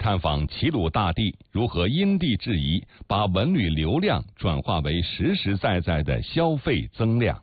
探访齐鲁大地如何因地制宜，把文旅流量转化为实实在在的消费增量。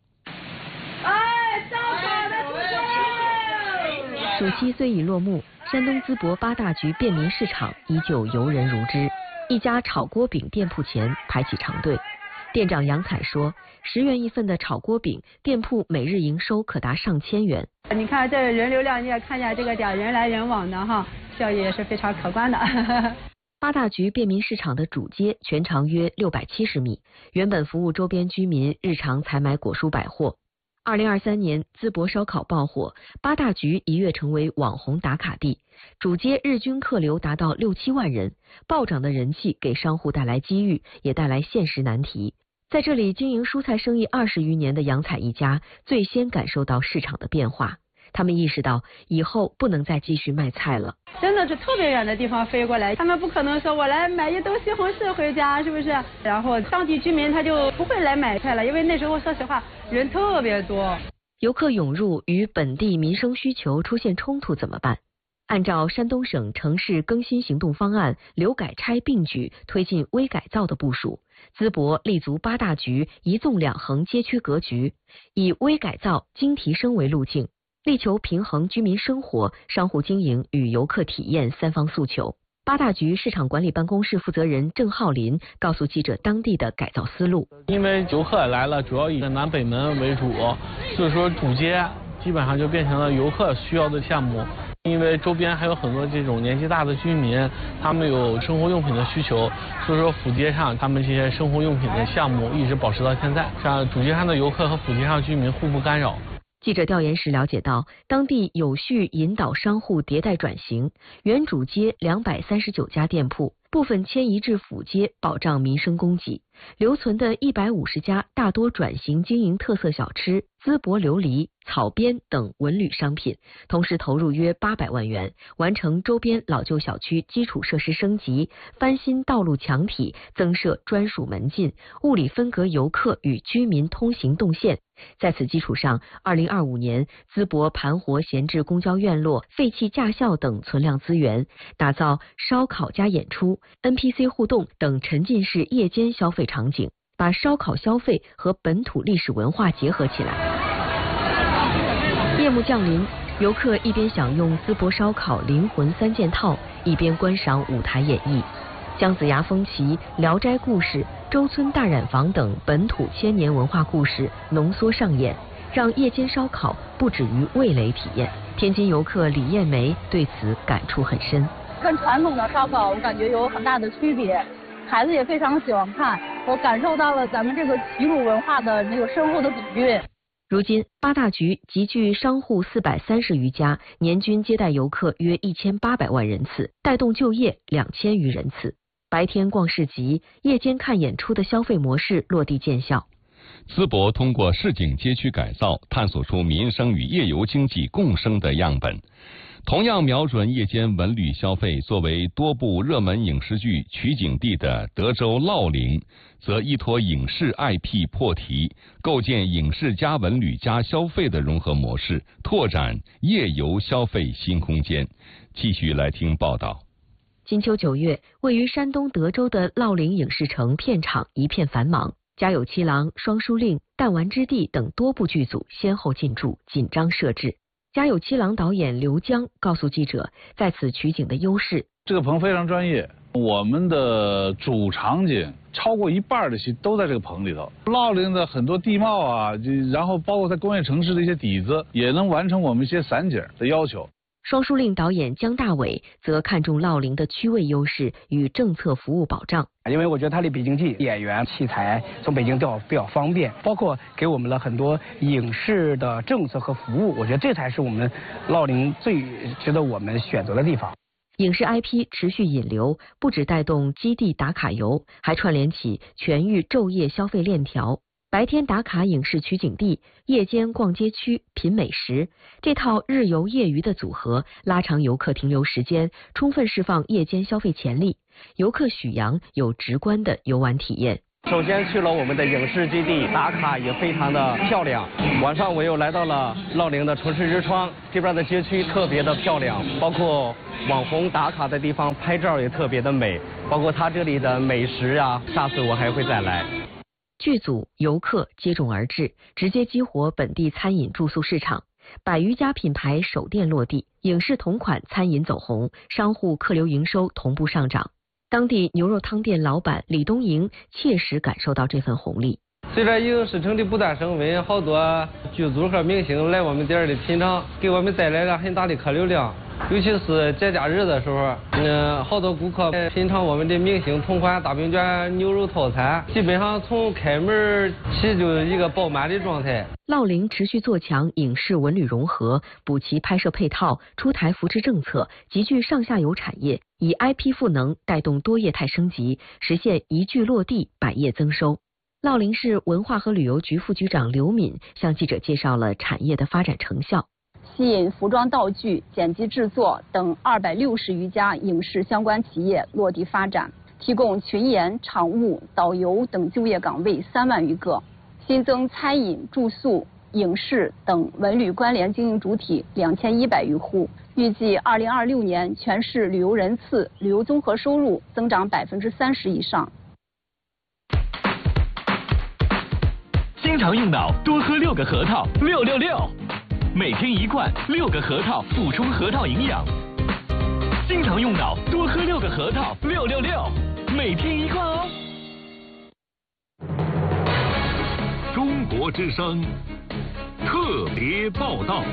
暑期虽已落幕，山东淄博八大局便民市场依旧游人如织。一家炒锅饼店铺前排起长队，店长杨彩说，10元一份的炒锅饼，店铺每日营收可达上千元。 你看这人流量，你也看见这个点人来人往的哈，效益也是非常可观的。 八大局便民市场的主街全长约670米，原本服务周边居民日常采买果蔬百货。2023年，淄博烧烤爆火，八大局一跃成为网红打卡地，主街日均客流达到6、7万人，暴涨的人气给商户带来机遇，也带来现实难题。在这里经营蔬菜生意20余年的杨彩一家，最先感受到市场的变化。他们意识到以后不能再继续卖菜了， 真的是特别远的地方飞过来，他们不可能说我来买一兜西红柿回家，是不是？然后当地居民他就不会来买菜了，因为那时候说实话人特别多。 游客涌入与本地民生需求出现冲突怎么办？按照山东省城市更新行动方案，留改拆并举推进微改造的部署，淄博立足八大局一纵两横街区格局，以微改造、精提升为路径，力求平衡居民生活、商户经营与游客体验三方诉求。八大局市场管理办公室负责人郑浩林告诉记者当地的改造思路。 因为游客来了，主要以南北门为主，所以说主街基本上就变成了游客需要的项目。因为周边还有很多这种年纪大的居民，他们有生活用品的需求，所以说辅街上他们这些生活用品的项目一直保持到现在，让主街上的游客和辅街上居民互不干扰。 记者调研时了解到，当地有序引导商户迭代转型，原主街239家店铺部分迁移至辅街，保障民生供给。留存的150家大多转型经营特色小吃、淄博琉璃、草编等文旅商品，同时投入约800万元，完成周边老旧小区基础设施升级、翻新道路墙体、增设专属门禁、物理分隔游客与居民通行动线。在此基础上，2025年淄博盘活闲置公交院落、废弃驾校等存量资源，打造烧烤加演出、NPC 互动等沉浸式夜间消费场景，把烧烤消费和本土历史文化结合起来。夜幕降临，游客一边享用淄博烧烤灵魂3件套，一边观赏舞台演绎。姜子牙风旗、聊斋故事、周村大染坊等本土千年文化故事浓缩上演，让夜间烧烤不止于味蕾体验。天津游客李艳梅对此感触很深。 跟传统的烧烤我感觉有很大的区别，孩子也非常喜欢看，我感受到了咱们这个齐鲁文化的那个深厚的底蕴。 如今八大局集聚商户430余家，年均接待游客约1800万人次，带动就业2000余人次。白天逛市集，夜间看演出的消费模式落地见效。 淄博通过市井街区改造，探索出民生与夜游经济共生的样本。同样瞄准夜间文旅消费，作为多部热门影视剧取景地的德州乐陵，则依托影视 IP 破题，构建影视加文旅加消费的融合模式，拓展夜游消费新空间。继续来听报道。 金秋9月，位于山东德州的乐陵影视城片场一片繁忙，家有七郎、双书令、弹丸之地等多部剧组先后进驻，紧张设置。家有七郎导演刘江告诉记者，在此取景的优势， 这个棚非常专业，我们的主场景超过一半的戏都在这个棚里头。乐陵的很多地貌啊，然后包括在工业城市的一些底子，也能完成我们一些散景的要求。 双书令导演姜大伟则看重乐陵的区位优势与政策服务保障。 因为我觉得它离北京近，演员、器材从北京调比较方便，包括给我们了很多影视的政策和服务，我觉得这才是我们乐陵最值得我们选择的地方。 影视 IP 持续引流，不只带动基地打卡游，还串联起全域昼夜消费链条。白天打卡影视取景地，夜间逛街区品美食，这套日游夜娱的组合，拉长游客停留时间，充分释放夜间消费潜力。游客许阳有直观的游玩体验。 首先去了我们的影视基地，打卡也非常的漂亮。晚上我又来到了乐陵的城市之窗，这边的街区特别的漂亮，包括网红打卡的地方拍照也特别的美，包括它这里的美食啊，下次我还会再来。 剧组、游客接踵而至，直接激活本地餐饮住宿市场。100余家品牌首店落地，影视同款餐饮走红，商户客流营收同步上涨。当地牛肉汤店老板李东营切实感受到这份红利。 随着影视城的不断升温，好多剧组和明星来我们店里品尝，给我们带来了很大的客流量。尤其是节假日的时候，好多顾客品尝我们的明星同款大饼卷牛肉套餐，基本上从开门起就一个爆满的状态。 乐陵持续做强影视文旅融合，补齐拍摄配套，出台扶持政策，集聚上下游产业，以 IP 赋能带动多业态升级，实现一剧落地，百业增收。乐陵市文化和旅游局副局长刘敏向记者介绍了产业的发展成效。 吸引服装道具、剪辑制作等260余家影视相关企业落地发展，提供群演、场务、导游等就业岗位3万余个，新增餐饮、住宿、影视等文旅关联经营主体2100余户。预计2026年全市旅游人次、旅游综合收入增长30%以上。 经常用脑，多喝6个核桃，666。每天1罐，6个核桃，补充核桃营养。经常用脑，多喝6个核桃，666。每天1罐哦。 中国之声特别报道。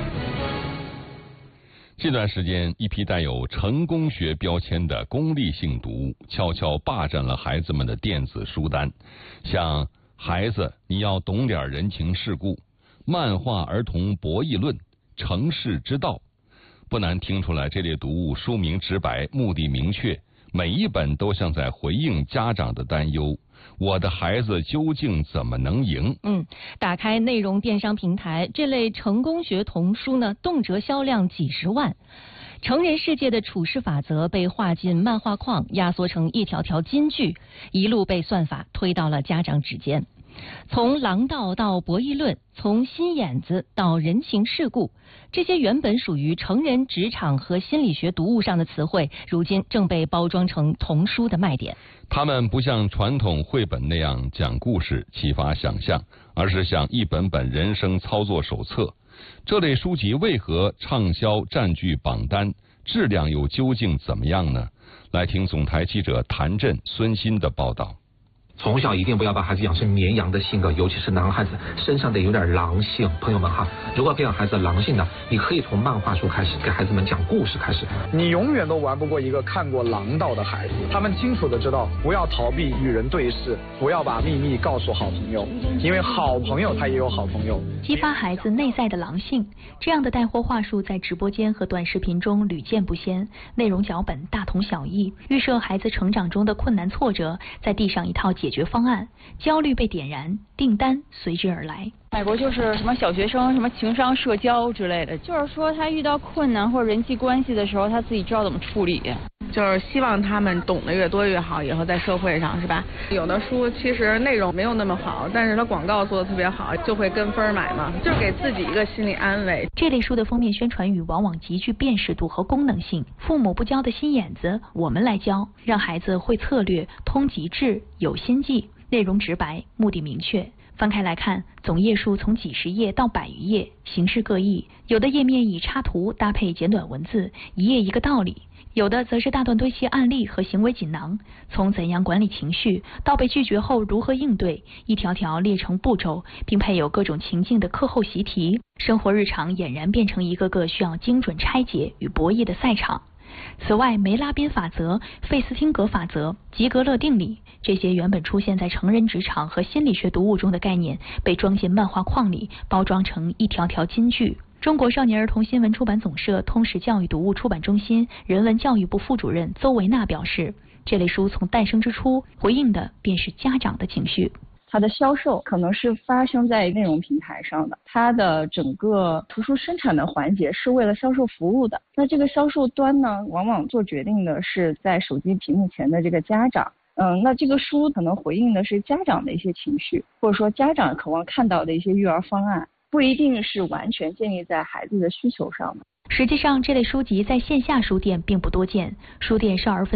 这段时间，一批带有成功学标签的功利性读物悄悄霸占了孩子们的电子书单，像孩子你要懂点人情世故、漫画儿童博弈论、成事之道。不难听出来，这类读物书名直白，目的明确，每一本都像在回应家长的担忧：我的孩子究竟怎么能赢？ 打开内容电商平台，这类成功学童书呢，动辄销量几十万。成人世界的处事法则被画进漫画框，压缩成一条条金句，一路被算法推到了家长指尖。从狼道到博弈论，从心眼子到人情世故，这些原本属于成人职场和心理学读物上的词汇，如今正被包装成童书的卖点。 它们不像传统绘本那样讲故事启发想象，而是像一本本人生操作手册。这类书籍为何畅销占据榜单，质量又究竟怎么样呢？来听总台记者谭震、孙鑫的报道。 从小一定不要把孩子养成绵羊的性格，尤其是男孩子身上得有点狼性。朋友们哈，如果培养孩子狼性的，你可以从漫画书开始，给孩子们讲故事开始。 你永远都玩不过一个看过狼道的孩子，他们清楚的知道不要逃避与人对视，不要把秘密告诉好朋友，因为好朋友他也有好朋友。 激发孩子内在的狼性，这样的带货话术在直播间和短视频中屡见不鲜，内容脚本大同小异，预设孩子成长中的困难挫折，再递上一套解决方案，焦虑被点燃，订单随之而来。 美国就是什么小学生什么情商社交之类的，就是说他遇到困难或者人际关系的时候，他自己知道怎么处理。 就是希望他们懂得越多越好，以后在社会上是吧？有的书其实内容没有那么好，但是它广告做得特别好，就会跟风买嘛，就是给自己一个心理安慰。 这类书的封面宣传语往往极具辨识度和功能性，父母不教的心眼子，我们来教，让孩子会策略，通极致，有心计，内容直白，目的明确。翻开来看，总页数从几十页到100余页，形式各异，有的页面以插图搭配简短文字，一页一个道理。有的则是大段堆砌案例和行为锦囊，从怎样管理情绪到被拒绝后如何应对，一条条列成步骤，并配有各种情境的课后习题，生活日常俨然变成一个个需要精准拆解与博弈的赛场。此外，梅拉宾法则、费斯汀格法则、吉格勒定理，这些原本出现在成人职场和心理学读物中的概念，被装进漫画框里，包装成一条条金句。中国少年儿童新闻出版总社通识教育读物出版中心人文教育部副主任邹维娜表示，这类书从诞生之初回应的便是家长的情绪。 它的销售可能是发生在内容平台上的，它的整个图书生产的环节是为了销售服务的。那这个销售端呢，往往做决定的是在手机屏幕前的这个家长。 那这个书可能回应的是家长的一些情绪，或者说家长渴望看到的一些育儿方案，不一定是完全建立在孩子的需求上的。 实际上，这类书籍在线下书店并不多见，书店少儿分